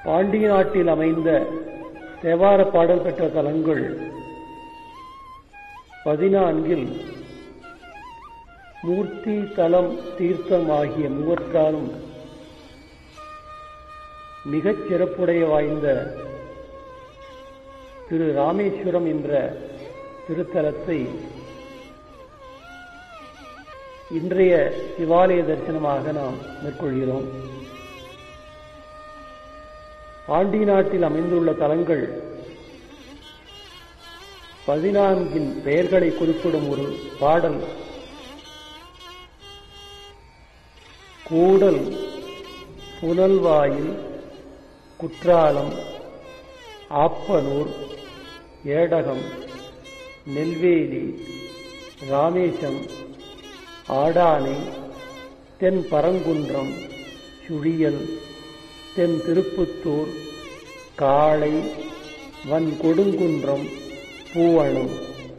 பாண்டிய நாட்டில் அமைந்த தேவார பாடல் பெற்ற தலங்கள் 14 மூர்த்தி தலம் தீர்த்தம் ஆகிய மூவற்றாலும் மிகச் சிறப்புடைய வாய்ந்த திரு ராமேஸ்வரம் என்ற திருத்தலத்தை இன்றைய சிவாலய தரிசனமாக நாம் மேற்கொள்கிறோம். பாண்டிய நாட்டில் அமைந்துள்ள தலங்கள் 14 பெயர்களை குறிப்பிடும் ஒரு பாடல் கூடல், புனல்வாயில், குற்றாலம், ஆப்பனூர், ஏடகம், நெல்வேலி, ராமேசம், ஆடானை, தென் பரங்குன்றம், சுழியல், தென் திருப்புத்தூர், காளை, வன் கொடுங்குன்றம், பூவணம்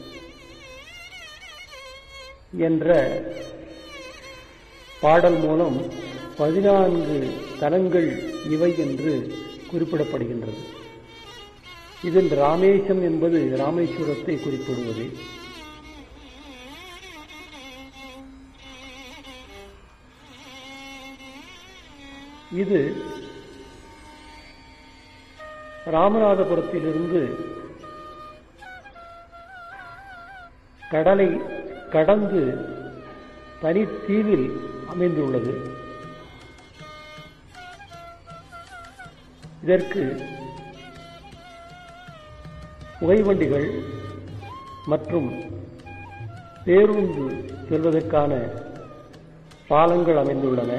என்ற பாடல் மூலம் 14 தலங்கள் இவை என்று குறிப்பிடப்படுகின்றது. இதில் ராமேசம் என்பது ராமேஸ்வரத்தை குறிப்பிடுவது. இது ராமநாதபுரத்திலிருந்து கடலை கடந்து தனித்தீவில் அமைந்துள்ளது. இதற்கு புகைவண்டிகள் மற்றும் பேருந்து செல்வதற்கான பாலங்கள் அமைந்துள்ளன.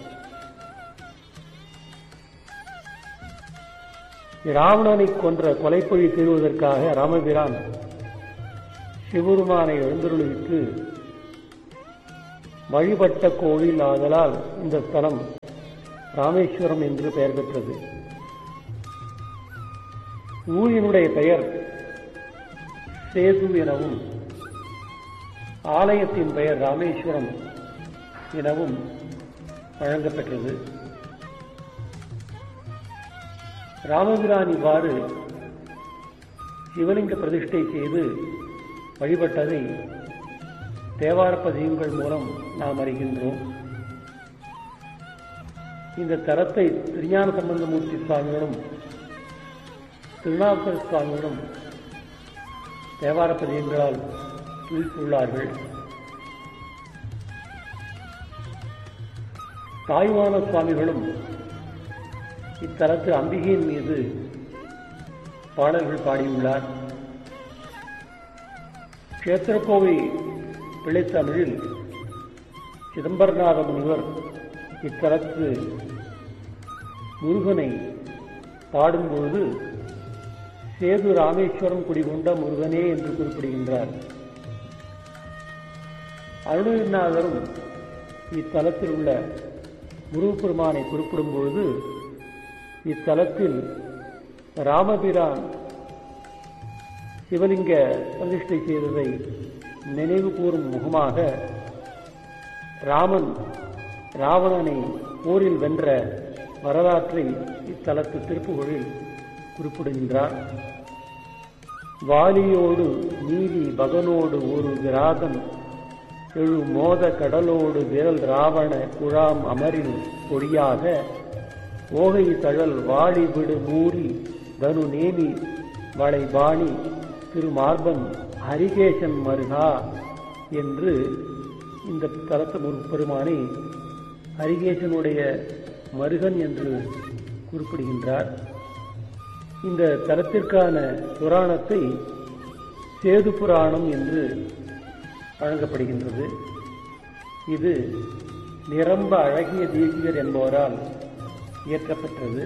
ராவணனை கொன்ற கொலைப்பழி தீர்வதற்காக ராமபிரான் சிவபெருமானை எழுந்தருளிவிட்டு வழிபட்ட கோவில் ஆதலால் இந்த ஸ்தலம் ராமேஸ்வரம் என்று பெயர் பெற்றது. ஊரினுடைய பெயர் சேது எனவும் ஆலயத்தின் பெயர் ராமேஸ்வரம் எனவும் வழங்கப்பெற்றது. ராமபிரான் இவ்வாறு சிவலிங்க பிரதிஷ்டை செய்து வழிபட்டதை தேவார பதிகங்கள் மூலம் நாம் அறிகின்றோம். இந்த தலத்தை திருஞான சம்பந்தமூர்த்தி சுவாமிகளும் திருநாவுக்கரசு சுவாமிகளும் தேவார பதிகங்களால் துதித்துள்ளார்கள். தாயுமான சுவாமிகளும் இத்தலத்து அம்பிகையின் மீது பாடல்கள் பாடியுள்ளார். கேத்திரக்கோவை பிள்ளைத்தமிழில் சிதம்பரநாத முனிவர் இத்தலத்து முருகனை பாடும்பொழுது சேது ராமேஸ்வரம் குடிகொண்ட முருகனே என்று குறிப்பிடுகின்றார். அருணகிரிநாதரும் இத்தலத்தில் உள்ள முருகப்பெருமானை குறிப்பிடும் பொழுது இத்தலத்தில் ராமபிரான் சிவலிங்க பிரதிஷ்டை செய்ததை நினைவு கூறும் முகமாக ராமன் ராவணனை போரில் வென்ற வரலாற்றை இத்தலத்து திருப்புகழில் குறிப்பிடுகின்றார். வாலியோடு நீதி பகனோடு ஒரு விராதம் எழு மோத கடலோடு விரல் ராவண குழாம் அமரில் பொடியாக ஓகை தழல் வாழி விடு மூரி தனு நேமி வளைபாணி திருமார்பன் ஹரிகேசன் மருகா என்று இந்த தலத்து முருகப்பெருமானை ஹரிகேசனுடைய மருகன் என்று குறிப்பிடுகின்றார். இந்த தலத்திற்கான புராணத்தை சேது புராணம் என்று வழங்கப்படுகின்றது. இது நிரம்ப அழகிய தேசிகர் என்பவரால் இயற்றப்பட்டது.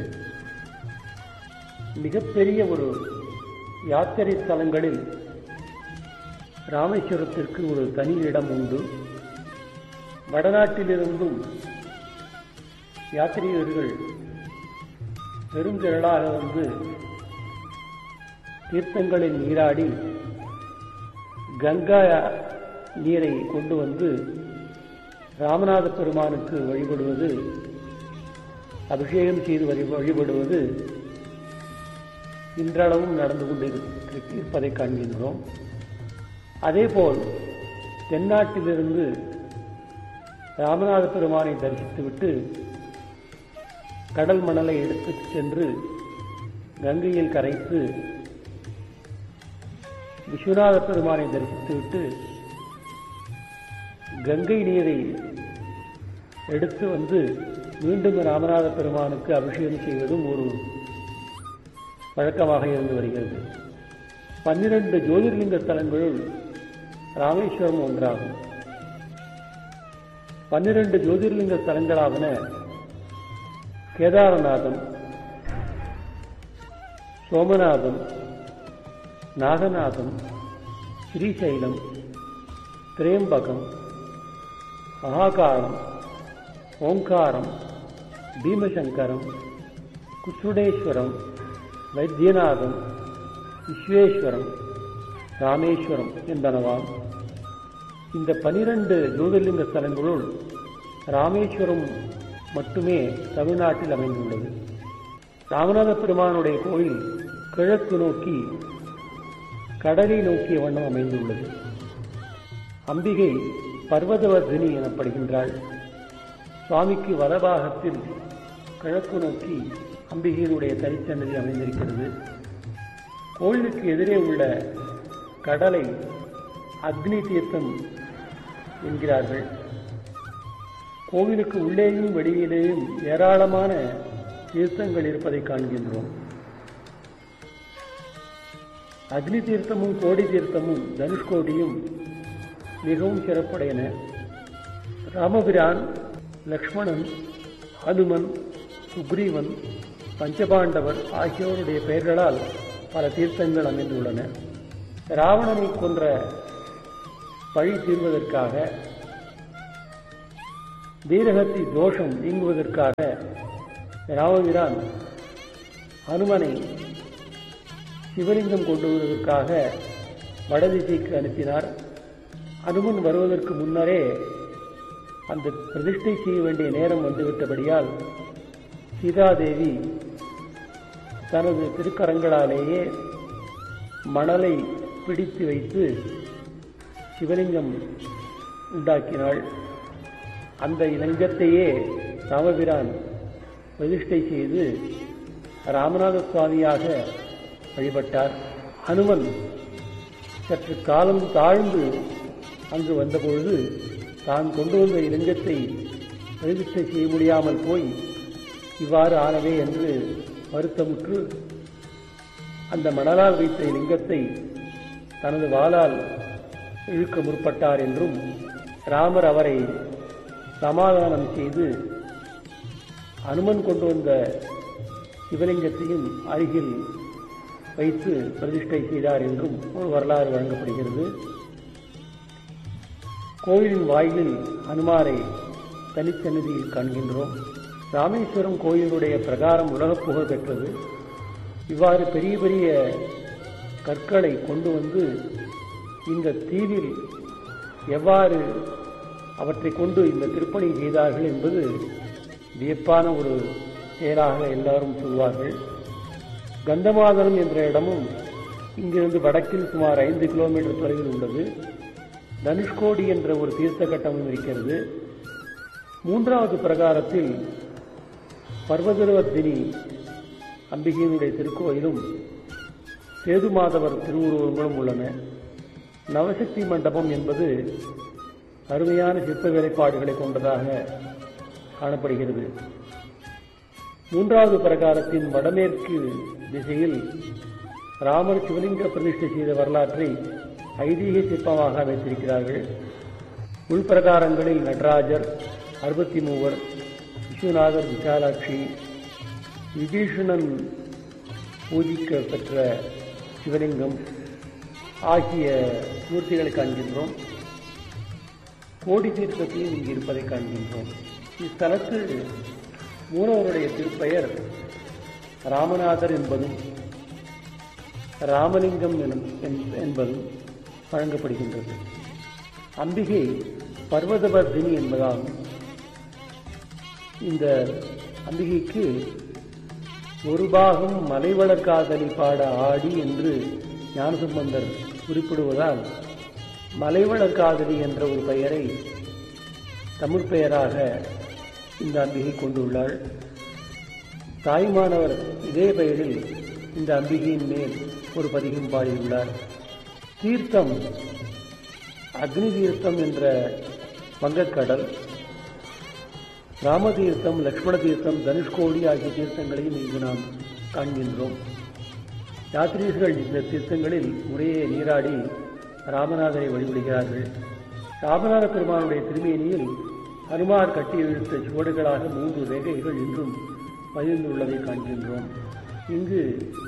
மிகப்பெரிய ஒரு யாத்திரை ஸ்தலங்களில் ராமேஸ்வரத்திற்கு ஒரு தனி இடம் உண்டு. வடநாட்டிலிருந்தும் யாத்திரிகர்கள் பெருந்திரளாக வந்து தீர்த்தங்களில் நீராடி கங்கா நீரை கொண்டு வந்து ராமநாத பெருமானுக்கு வழிபடுவது அபிஷேகம் செய்து வழிபடுவது இன்றளவும் நடந்து கொண்டு இருப்பதை காண்கின்றோம். அதேபோல் தென்னாட்டிலிருந்து ராமநாத பெருமானை தரிசித்துவிட்டு கடல் மணலை எடுத்துச் சென்று கங்கையில் கரைத்து விஸ்வநாத பெருமானை தரிசித்துவிட்டு கங்கை நீரை எடுத்து வந்து மீண்டும் ராமநாத பெருமானுக்கு அபிஷேகம் செய்வதும் ஒரு வழக்கமாக இருந்து வருகிறது. 12 ஜோதிர்லிங்க ஸ்தலங்களுள் ராமேஸ்வரம் ஒன்றாகும். 12 ஜோதிர்லிங்க ஸ்தலங்களாவன கேதாரநாதம், சோமநாதம், நாகநாதம், ஸ்ரீசைலம், திரையம்பகம், மகாகாலம், ஓங்காரம், பீமசங்கரம், குசுடேஸ்வரம், வைத்தியநாதம், விஸ்வேஸ்வரம், ராமேஸ்வரம் என்பனவாம். இந்த 12 ஜோதிர்லிங்க ஸ்தலங்களுள் ராமேஸ்வரம் மட்டுமே தமிழ்நாட்டில் அமைந்துள்ளது. ராமநாத பெருமானுடைய கோயில் கிழக்கு நோக்கி கடலை நோக்கிய வண்ணம் அமைந்துள்ளது. அம்பிகை பர்வதவர்தினி எனப்படுகின்றாள். சுவாமிக்கு வலபாகத்தில் கிழக்கு நோக்கி அம்பிகையினுடைய தனிச்சன்னதி அமைந்திருக்கிறது. கோயிலுக்கு எதிரே உள்ள கடலை அக்னி தீர்த்தம் என்கிறார்கள். கோவிலுக்கு உள்ளேயும் வெளியிலேயும் ஏராளமான தீர்த்தங்கள் இருப்பதை காண்கின்றோம். அக்னி தீர்த்தமும் கோடி தீர்த்தமும் தனுஷ்கோடியும் மிகவும் சிறப்புடையன. ராமபிரான், லக்ஷ்மணன், ஹனுமன், சுக்ரீவன், பஞ்சபாண்டவர் ஆகியோருடைய பெயர்களால் பல தீர்த்தங்கள் அமைந்துள்ளன. ராவணனை கொன்ற பழி தீர்வதற்காக, வீரகத்தி தோஷம் நீங்குவதற்காக ராமபிரான் ஹனுமனை சிவலிங்கம் கொண்டு வருவதற்காக வடதிசைக்கு அனுப்பினார். ஹனுமன் வருவதற்கு முன்னரே அந்த பிரதிஷ்டை செய்ய வேண்டிய நேரம் வந்துவிட்டபடியால் சீதாதேவி தனது திருக்கரங்களாலேயே மணலை பிடித்து வைத்து சிவலிங்கம் உண்டாக்கினாள். அந்த லிங்கத்தையே ராமபிரான் பிரதிஷ்டை செய்து ராமநாத சுவாமியாக வழிபட்டார். ஹனுமன் சற்று காலம் தாழ்ந்து அங்கு வந்தபொழுது தான் கொண்டு வந்த லிங்கத்தை பிரதிஷ்டை செய்ய முடியாமல் போய் இவ்வாறு ஆனவே என்று வருத்தமுற்று அந்த மணலால் வைத்த லிங்கத்தை தனது வாளால் இழுக்க முற்பட்டார் என்றும், ராமர் அவரை சமாதானம் செய்து அனுமன் கொண்டு வந்த சிவலிங்கத்தையும் அருகில் வைத்து பிரதிஷ்டை செய்தார் என்றும் ஒரு வரலாறு வழங்கப்படுகிறது. கோயிலின் வாயிலில் ஹனுமாரை தனிச்சன்னதியில் காண்கின்றோம். ராமேஸ்வரம் கோயிலுடைய பிரகாரம் உலகப் புகழ் பெற்றது. இவ்வாறு பெரிய பெரிய கற்களை கொண்டு வந்து இந்த தீவில் எவ்வாறு அவற்றை கொண்டு இந்த திருப்பணி செய்தார்கள் என்பது வியப்பான ஒரு செயலாக எல்லாரும் சொல்வார்கள். கந்தமாதனம் என்ற இடமும் இங்கிருந்து வடக்கில் சுமார் 5 கிலோமீட்டர் தொலைவில் உள்ளது. தனுஷ்கோடி என்ற ஒரு தீர்த்த கட்டமும் இருக்கிறது. 3வது பிரகாரத்தில் பர்வதவர்தினி அம்பிகையினுடைய திருக்கோயிலும் சேதுமாதவர் திருவுருவங்களும் உள்ளன. நவசக்தி மண்டபம் என்பது அருமையான சிற்ப வேலைப்பாடுகளை கொண்டதாக காணப்படுகிறது. 3வது பிரகாரத்தின் வடமேற்கு திசையில் ராமர் சிவலிங்க பிரதிஷ்டை செய்த வரலாற்றை ஐதீக சிற்பமாக வைத்திருக்கிறார்கள். உள்பிரகாரங்களில் நடராஜர், 63, விஸ்வநாதர், விசாலாட்சி, விபீஷணன் பூஜிக்க பெற்ற சிவலிங்கம் ஆகிய மூர்த்திகளை காண்கின்றோம். கோடி தீர்த்தத்தையும் இங்கு இருப்பதை காண்கின்றோம். இத்தலத்தில் மூலவருடைய திருப்பெயர் ராமநாதர் என்பதும் ராமலிங்கம் என்பதும் வழங்கப்படுகின்றது. அம்பிகை பர்வதவர்தினி என்பதால் இந்த அம்பிகைக்கு ஒரு பாகம் மலைவளர் காதலி பாட ஆடி என்று ஞானசம்பந்தர் குறிப்பிடுவதால் மலைவளர் காதலி என்ற ஒரு பெயரை தமிழ் பெயராக இந்த அம்பிகை கொண்டுள்ளாள். தாய்மானவர் இதே பெயரில் இந்த அம்பிகையின் மேல் ஒரு பதிகம் பாடியுள்ளார். தீர்த்தம் அக்னி தீர்த்தம் என்ற வங்கக்கடல், ராமதீர்த்தம், லக்ஷ்மண தீர்த்தம், தனுஷ்கோடி ஆகிய தீர்த்தங்களையும் இங்கு நாம் காண்கின்றோம். யாத்ரீகர்கள் இந்த தீர்த்தங்களில் முறையே நீராடி ராமநாதரை வழிபடுகிறார்கள். ராமநாத பெருமானுடைய திருமேனியில் ஹனுமார் கட்டி இழுத்த சுவடுகளாக 3 ரேகைகள் இன்றும் பதிந்துள்ளதை காண்கின்றோம். இங்கு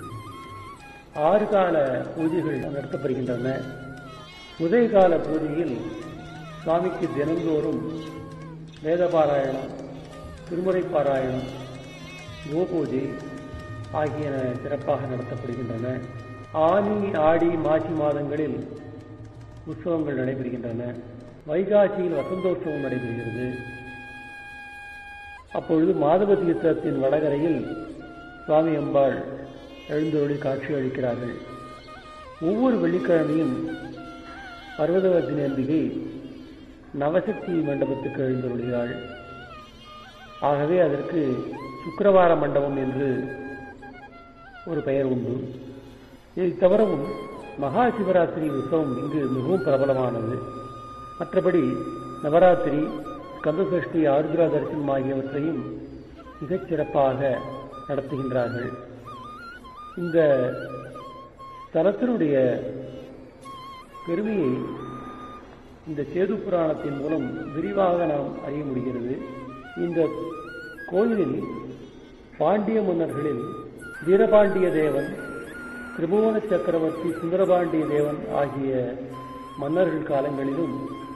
6 கால பூஜைகள் நடத்தப்படுகின்றன. உதயகால பூஜையில் சுவாமிக்கு தினந்தோறும் வேதபாராயணம், திருமுறை பாராயணம், கோபூஜை ஆகியன சிறப்பாக நடத்தப்படுகின்றன. ஆனி, ஆடி, மாசி மாதங்களில் உற்சவங்கள் நடைபெறுகின்றன. வைகாசியில் வசந்தோற்சவம் நடைபெறுகிறது. அப்பொழுது மாதவ தீர்த்தத்தின் வடகரையில் சுவாமி அம்பாள் எழுந்தருளி காட்சி அளிக்கிறார்கள். ஒவ்வொரு வெள்ளிக்கிழமையும் பர்வதவர்த்தினி அம்பிகை நவசக்தி மண்டபத்துக்கு எழுந்தருளுகிறாள். ஆகவே அதற்கு சுக்கிரவார மண்டபம் என்று ஒரு பெயர் உண்டு. இதை தவிரவும் மகா சிவராத்திரி உற்சவம் இங்கு மிகவும் பிரபலமானது. மற்றபடி நவராத்திரி, ஸ்கந்தசஷ்டி, ஆருத்ரா தரிசனம் ஆகியவற்றையும் மிகச் சிறப்பாக நடத்துகின்றார்கள். இந்த ஸ்தலத்தினுடைய பெருமையை இந்த சேது புராணத்தின் மூலம் விரிவாக நாம் அறிய முடிகிறது. இந்த கோயிலில் பாண்டிய மன்னர்களில் வீரபாண்டிய தேவன், திரிபுவன சக்கரவர்த்தி, சுந்தரபாண்டிய தேவன் ஆகிய மன்னர்கள் காலங்களிலும்,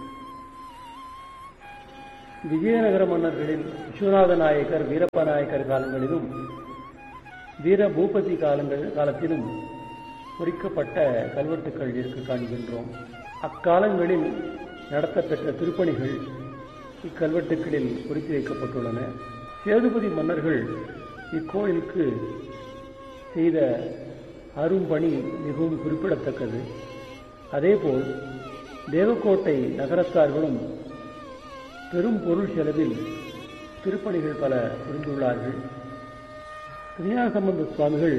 விஜயநகர மன்னர்களில் விஸ்வநாத நாயக்கர், வீரப்ப நாயக்கர் காலங்களிலும், வீர பூபதி காலத்திலும் பொறிக்கப்பட்ட கல்வெட்டுக்கள் இருக்க காண்கின்றோம். அக்காலங்களில் நடத்தப்பெற்ற திருப்பணிகள் இக்கல்வெட்டுக்களில் பொறித்து வைக்கப்பட்டுள்ளன. சேதுபதி மன்னர்கள் இக்கோயிலுக்கு செய்த அரும்பணி மிகவும் குறிப்பிடத்தக்கது. அதேபோல் தேவக்கோட்டை நகரத்தார்களும் பெரும் பொருள் செலவில் திருப்பணிகள் பல புரிந்துள்ளார்கள். திருஞான சம்பந்த சுவாமிகள்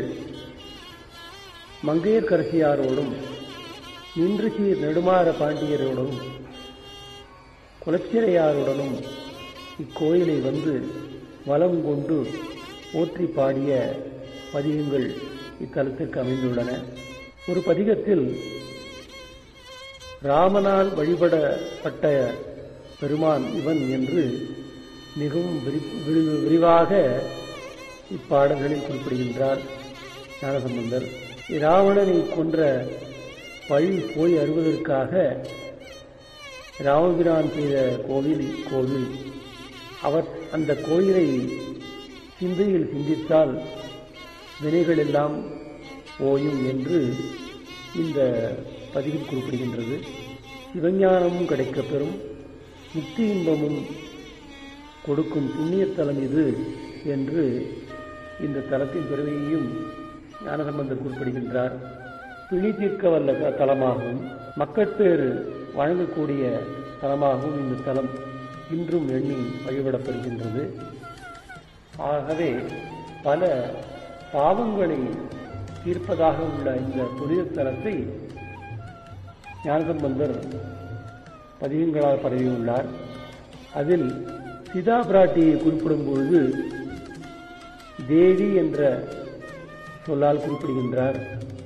மங்கையர்க்கரசியாரோடும், நின்றுசீர் நெடுமாற பாண்டியரோடும், குலச்சிறையாருடனும் இக்கோயிலை வந்து வலம் கொண்டு போற்றி பாடிய பதிகங்கள் இத்தலத்திற்கு அமைந்துள்ளன. ஒரு பதிகத்தில் ராமனால் வழிபடப்பட்ட பெருமான் இவன் என்று மிகவும் விரிவாக இப்பாடல்களில் குறிப்பிடுகின்றார் ஞானசம்பந்தர். இராவணனை கொன்ற பழி போய் அறுவதற்காக ராமபிரான் செய்த கோவில். அவர் அந்த கோயிலை சிந்தையில் சிந்தித்தால் வினைகள் எல்லாம் போயும் என்று இந்த பதிவில் குறிப்பிடுகின்றது. சிவஞானமும் கிடைக்கப்பெறும், முக்தி இன்பமும் கொடுக்கும் புண்ணியத்தலம் இது என்று இந்த தலத்தின் பெருமையையும் ஞானசம்பந்தர் குறிப்பிடுகின்றார். பிணி தீர்க்க வல்ல தலமாகவும், மக்கட்பேறு வழங்கக்கூடிய தலமாகவும் இந்த தலம் இன்றும் எண்ணி வழிபடப்படுகின்றது. ஆகவே பல பாவங்களை தீர்ப்பதாக உள்ள இந்த புனித தலத்தை ஞானசம்பந்தர் பதிகங்களால் பரவியுள்ளார். அதில் சீதா பிராட்டியை குறிப்பிடும் பொழுது தேவி என்ற சொல்லால் குறிப்பிடுகின்றார்.